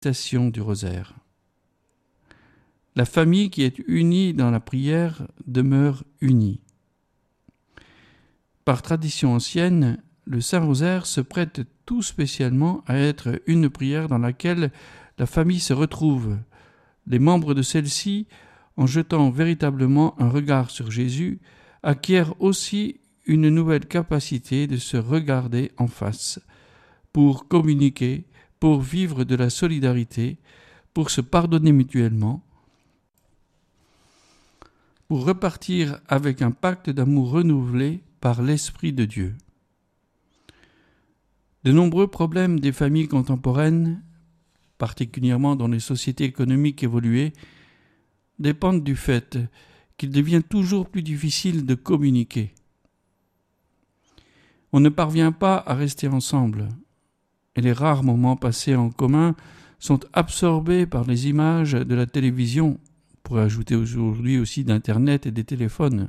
récitation du rosaire. La famille qui est unie dans la prière demeure unie. Par tradition ancienne, le Saint-Rosaire se prête tout spécialement à être une prière dans laquelle la famille se retrouve. Les membres de celle-ci, en jetant véritablement un regard sur Jésus, acquièrent aussi une nouvelle capacité de se regarder en face, pour communiquer, pour vivre de la solidarité, pour se pardonner mutuellement, pour repartir avec un pacte d'amour renouvelé par l'Esprit de Dieu. De nombreux problèmes des familles contemporaines, particulièrement dans les sociétés économiques évoluées, dépendent du fait qu'il devient toujours plus difficile de communiquer. On ne parvient pas à rester ensemble, et les rares moments passés en commun sont absorbés par les images de la télévision, on pourrait ajouter aujourd'hui aussi d'Internet et des téléphones.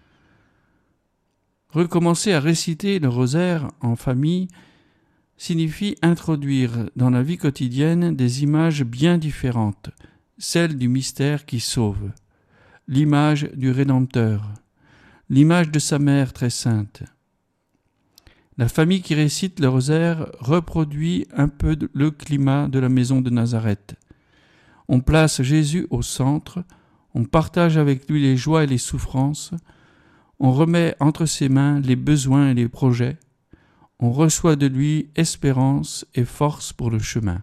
Recommencer à réciter le rosaire en famille signifie introduire dans la vie quotidienne des images bien différentes, celle du mystère qui sauve, l'image du Rédempteur, l'image de sa mère très sainte. La famille qui récite le rosaire reproduit un peu le climat de la maison de Nazareth. On place Jésus au centre, on partage avec lui les joies et les souffrances, on remet entre ses mains les besoins et les projets, on reçoit de lui espérance et force pour le chemin.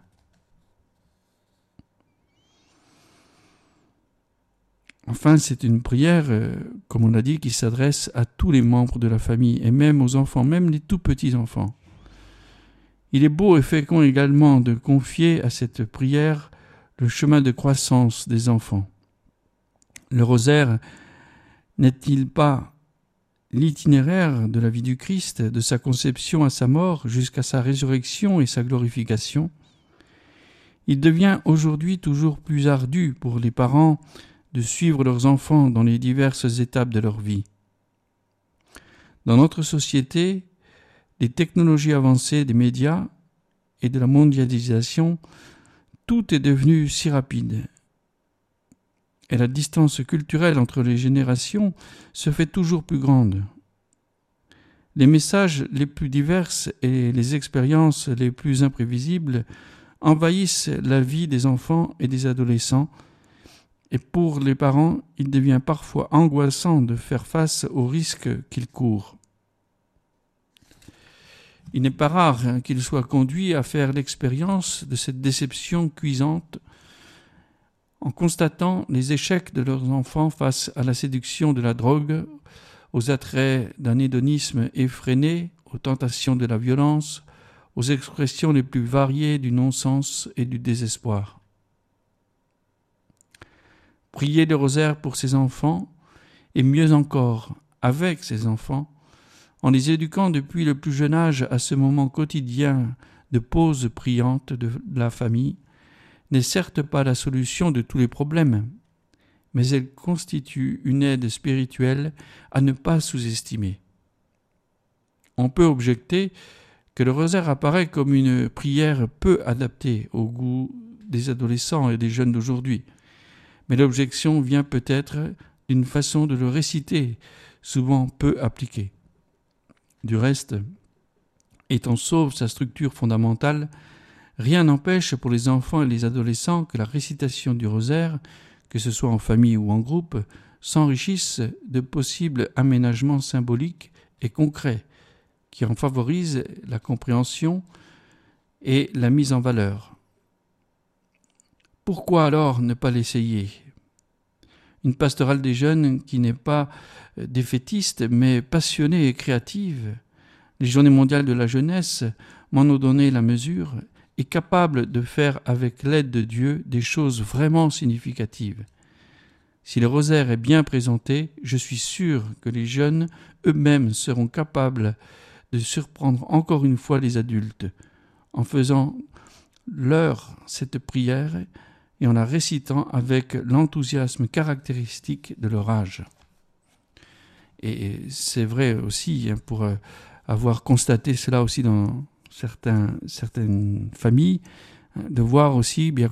Enfin, c'est une prière, comme on l'a dit, qui s'adresse à tous les membres de la famille, et même aux enfants, même les tout petits enfants. Il est beau et fécond également de confier à cette prière le chemin de croissance des enfants. Le rosaire n'est-il pas l'itinéraire de la vie du Christ, de sa conception à sa mort jusqu'à sa résurrection et sa glorification? Il devient aujourd'hui toujours plus ardu pour les parents de suivre leurs enfants dans les diverses étapes de leur vie. Dans notre société, les technologies avancées des médias et de la mondialisation, tout est devenu si rapide. Et la distance culturelle entre les générations se fait toujours plus grande. Les messages les plus divers et les expériences les plus imprévisibles envahissent la vie des enfants et des adolescents, et pour les parents, il devient parfois angoissant de faire face aux risques qu'ils courent. Il n'est pas rare qu'ils soient conduits à faire l'expérience de cette déception cuisante en constatant les échecs de leurs enfants face à la séduction de la drogue, aux attraits d'un hédonisme effréné, aux tentations de la violence, aux expressions les plus variées du non-sens et du désespoir. Prier le rosaire pour ses enfants, et mieux encore, avec ses enfants, en les éduquant depuis le plus jeune âge à ce moment quotidien de pause priante de la famille, n'est certes pas la solution de tous les problèmes, mais elle constitue une aide spirituelle à ne pas sous-estimer. On peut objecter que le rosaire apparaît comme une prière peu adaptée au goût des adolescents et des jeunes d'aujourd'hui, mais l'objection vient peut-être d'une façon de le réciter, souvent peu appliquée. Du reste, étant sauve sa structure fondamentale, rien n'empêche pour les enfants et les adolescents que la récitation du rosaire, que ce soit en famille ou en groupe, s'enrichisse de possibles aménagements symboliques et concrets qui en favorisent la compréhension et la mise en valeur. Pourquoi alors ne pas l'essayer ? Une pastorale des jeunes qui n'est pas défaitiste mais passionnée et créative, les Journées mondiales de la jeunesse m'en ont donné la mesure, est capable de faire avec l'aide de Dieu des choses vraiment significatives. Si le rosaire est bien présenté, je suis sûr que les jeunes eux-mêmes seront capables de surprendre encore une fois les adultes en faisant leur cette prière et en la récitant avec l'enthousiasme caractéristique de leur âge. Et c'est vrai aussi, pour avoir constaté cela aussi dans certaines familles, de voir aussi bien